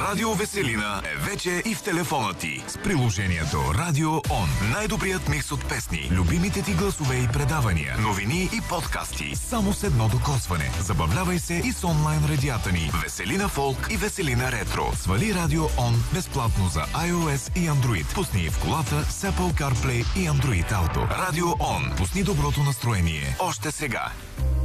Радио Веселина е вече и в телефона ти. С приложението Радио Он. Най-добрият микс от песни, любимите ти гласове и предавания, новини и подкасти. Само с едно докосване. Забавлявай се и с онлайн радията ни Веселина Фолк и Веселина Ретро. Свали Радио Он безплатно за iOS и Android. Пусни в колата с Apple CarPlay и Android Auto. Радио Он. Пусни доброто настроение. Още сега.